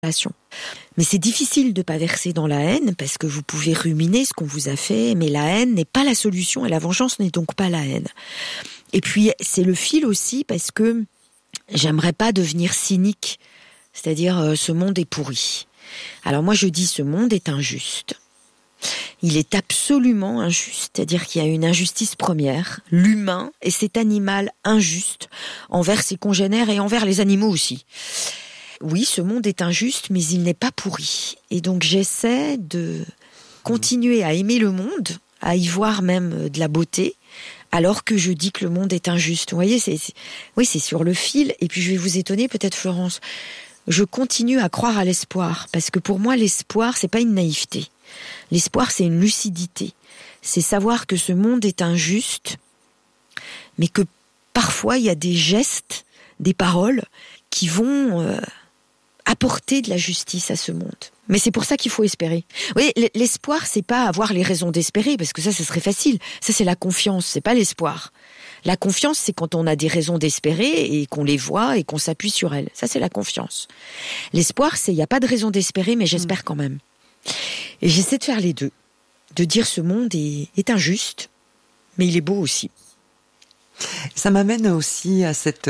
relation. Mais c'est difficile de pas verser dans la haine parce que vous pouvez ruminer ce qu'on vous a fait, mais la haine n'est pas la solution et la vengeance n'est donc pas la haine. Et puis c'est le fil aussi parce que j'aimerais pas devenir cynique, c'est-à-dire ce monde est pourri. Alors moi je dis ce monde est injuste. Il est absolument injuste, c'est-à-dire qu'il y a une injustice première, l'humain et cet animal injuste envers ses congénères et envers les animaux aussi. Oui, ce monde est injuste, mais il n'est pas pourri. Et donc j'essaie de continuer à aimer le monde, à y voir même de la beauté, alors que je dis que le monde est injuste. Vous voyez, c'est sur le fil. Et puis je vais vous étonner peut-être, Florence. Je continue à croire à l'espoir, parce que pour moi, l'espoir, c'est pas une naïveté. L'espoir, c'est une lucidité. C'est savoir que ce monde est injuste, mais que parfois, il y a des gestes, des paroles qui vont apporter de la justice à ce monde. Mais c'est pour ça qu'il faut espérer. Vous voyez, l'espoir, c'est pas avoir les raisons d'espérer, parce que ça serait facile. Ça, c'est la confiance, c'est pas l'espoir. La confiance, c'est quand on a des raisons d'espérer et qu'on les voit et qu'on s'appuie sur elles. Ça, c'est la confiance. L'espoir, c'est il n'y a pas de raison d'espérer, mais j'espère quand même. Et j'essaie de faire les deux. De dire ce monde est injuste, mais il est beau aussi. Ça m'amène aussi à cette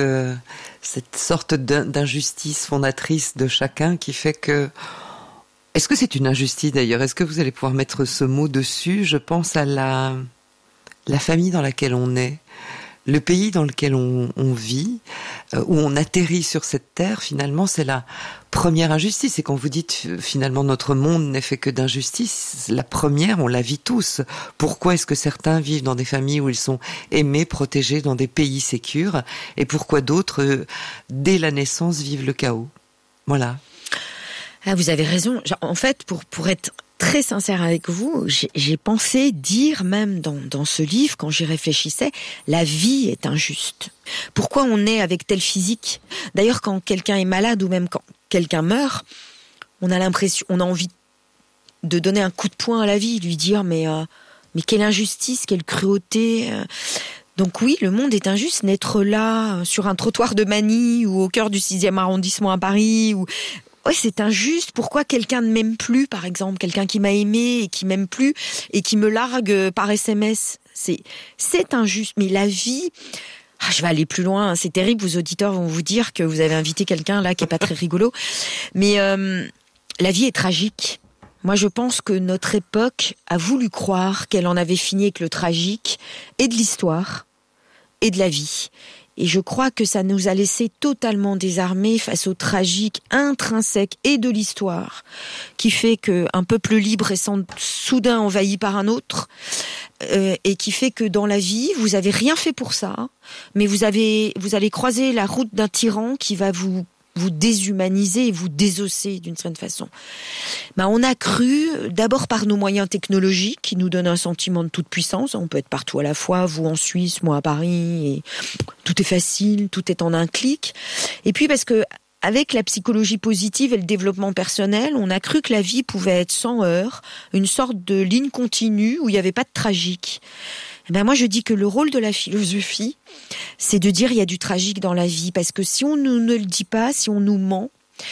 sorte d'injustice fondatrice de chacun qui fait que... Est-ce que c'est une injustice d'ailleurs ? Est-ce que vous allez pouvoir mettre ce mot dessus ? Je pense à la famille dans laquelle on est, le pays dans lequel on vit, où on atterrit sur cette terre, finalement, c'est la première injustice. Et quand vous dites, finalement, notre monde n'est fait que d'injustice, la première, on la vit tous. Pourquoi est-ce que certains vivent dans des familles où ils sont aimés, protégés, dans des pays sécures, et pourquoi d'autres, dès la naissance, vivent le chaos ? Voilà. Ah, vous avez raison. En fait, pour être très sincère avec vous, j'ai pensé dire même dans ce livre, quand j'y réfléchissais, la vie est injuste. Pourquoi on est avec tel physique ? D'ailleurs, quand quelqu'un est malade ou même quand quelqu'un meurt, on a envie de donner un coup de poing à la vie, lui dire mais quelle injustice, quelle cruauté. Donc oui, le monde est injuste. Naître là, sur un trottoir de Manille ou au cœur du 6e arrondissement à Paris, ouais, c'est injuste. Pourquoi quelqu'un ne m'aime plus, par exemple, quelqu'un qui m'a aimé et qui m'aime plus et qui me largue par SMS. C'est injuste. Mais la vie, je vais aller plus loin. C'est terrible. Vos auditeurs vont vous dire que vous avez invité quelqu'un là qui est pas très rigolo. Mais la vie est tragique. Moi, je pense que notre époque a voulu croire qu'elle en avait fini avec le tragique et de l'histoire et de la vie. Et je crois que ça nous a laissé totalement désarmés face au tragique intrinsèque et de l'histoire, qui fait qu'un peuple libre est soudain envahi par un autre, et qui fait que dans la vie, vous avez rien fait pour ça, mais vous allez croiser la route d'un tyran qui va vous déshumaniser et vous désosser d'une certaine façon. On a cru, d'abord par nos moyens technologiques qui nous donnent un sentiment de toute puissance. On peut être partout à la fois, vous en Suisse, moi à Paris, et tout est facile, tout est en un clic. Et puis parce que avec la psychologie positive et le développement personnel, on a cru que la vie pouvait être sans heurts, une sorte de ligne continue où il n'y avait pas de tragique. Moi, je dis que le rôle de la philosophie, c'est de dire il y a du tragique dans la vie. Parce que si on ne le dit pas, si on nous ment,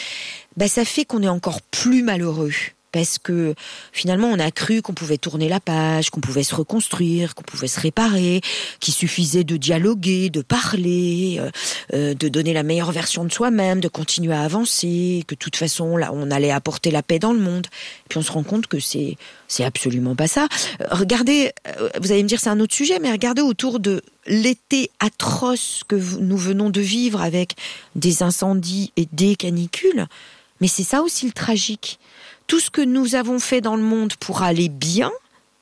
ça fait qu'on est encore plus malheureux. Parce que finalement, on a cru qu'on pouvait tourner la page, qu'on pouvait se reconstruire, qu'on pouvait se réparer, qu'il suffisait de dialoguer, de parler, de donner la meilleure version de soi-même, de continuer à avancer, que de toute façon, là, on allait apporter la paix dans le monde. Puis on se rend compte que c'est absolument pas ça. Regardez, vous allez me dire c'est un autre sujet, mais regardez autour de l'été atroce que nous venons de vivre avec des incendies et des canicules. Mais c'est ça aussi le tragique. Tout ce que nous avons fait dans le monde pour aller bien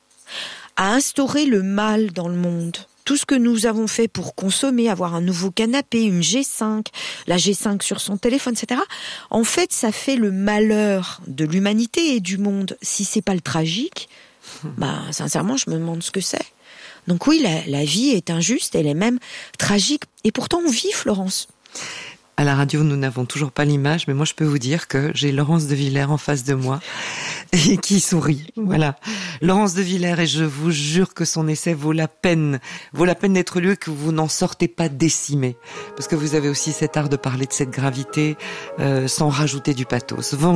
a instauré le mal dans le monde. Tout ce que nous avons fait pour consommer, avoir un nouveau canapé, une G5, la G5 sur son téléphone, etc. En fait, ça fait le malheur de l'humanité et du monde. Si c'est pas le tragique, sincèrement, je me demande ce que c'est. Donc oui, la vie est injuste, elle est même tragique. Et pourtant, on vit, Florence. À la radio, nous n'avons toujours pas l'image, mais moi, je peux vous dire que j'ai Laurence de Villers en face de moi et qui sourit. Voilà. Laurence de Villers, et je vous jure que son essai vaut la peine d'être lu et que vous n'en sortez pas décimé. Parce que vous avez aussi cet art de parler de cette gravité sans rajouter du pathos.